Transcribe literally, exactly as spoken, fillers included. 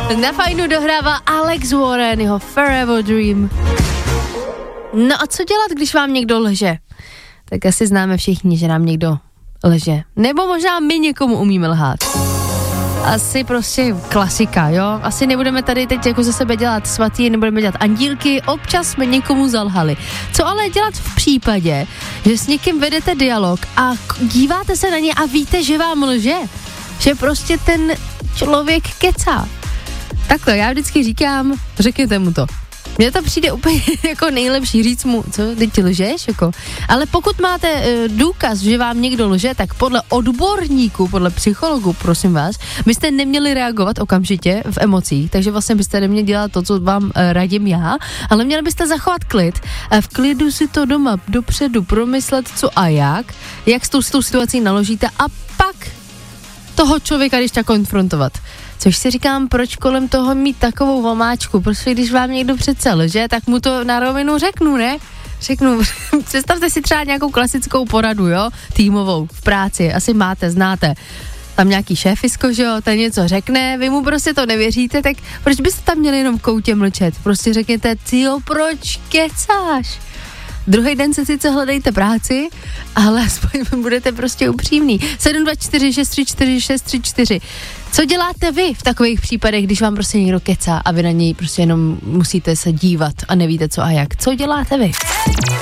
Na Fajnu dohrává Alex Warren, jeho Forever Dream. No a co dělat, když vám někdo lže? Tak asi známe všichni, že nám někdo lže. Nebo možná my někomu umíme lhát. Asi prostě klasika, jo? Asi nebudeme tady teď jako ze sebe dělat svatý, nebudeme dělat andílky, občas jsme někomu zalhali. Co ale dělat v případě, že s někým vedete dialog a díváte se na ně a víte, že vám lže? Že prostě ten člověk kecá. Takhle, já vždycky říkám, řekněte mu to. Mně to přijde úplně jako nejlepší říct mu, co, teď ti lžeš, jako. Ale pokud máte e, důkaz, že vám někdo lže, tak podle odborníků, podle psychologů, prosím vás, byste neměli reagovat okamžitě v emocích, takže vlastně byste neměli dělat to, co vám e, radím já, ale měli byste zachovat klid a v klidu si to doma dopředu promyslet, co a jak, jak s tou, s tou situací naložíte a pak toho člověka když tak konfrontovat. Což si říkám, proč kolem toho mít takovou vomáčku, protože když vám někdo přece lže, tak mu to na rovinu řeknu, ne? Řeknu, představte si třeba nějakou klasickou poradu, jo, týmovou, v práci, asi máte, znáte. Tam nějaký šéfisko, že jo, ten něco řekne, vy mu prostě to nevěříte, tak proč byste tam měli jenom v koutě mlčet? Prostě řekněte, tyjo, proč kecáš? Druhý den se sice hledejte práci, ale aspoň budete prostě upřímný. sedm dva čtyři šest tři čtyři šest tři čtyři. Co děláte vy v takových případech, když vám prostě někdo kecá a vy na něj prostě jenom musíte se dívat a nevíte co a jak? Co děláte vy?